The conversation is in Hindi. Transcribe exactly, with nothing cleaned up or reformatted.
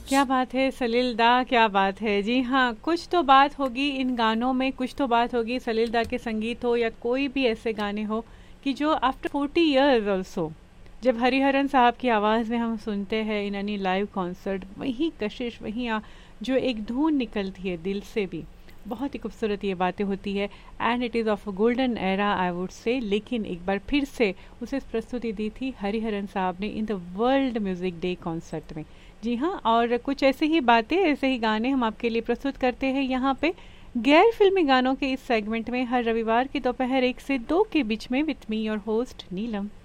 क्या बात है सलील दा, क्या बात है। जी हाँ, कुछ तो बात होगी इन गानों में, कुछ तो बात होगी सलील दा के संगीत हो या कोई भी ऐसे गाने हो कि जो आफ्टर फोर्टी इयर्स ऑल्सो जब हरिहरन साहब की आवाज़ में हम सुनते हैं इन एनी लाइव कॉन्सर्ट, वही कशिश, वही आ, जो एक धुन निकलती है दिल से भी, बहुत ही खूबसूरत ये बातें होती है। And it is of a golden era I would say. लेकिन एक बार फिर से उसे प्रस्तुति दी थी हरिहरन साहब ने in the world music day concert में। जी हाँ, और कुछ ऐसे ही बातें, ऐसे ही गाने हम आपके लिए प्रस्तुत करते हैं यहाँ पे गैर फिल्मी गानों के इस सेगमेंट में हर रविवार की दोपहर एक से दो के बीच में with me your host Neelam.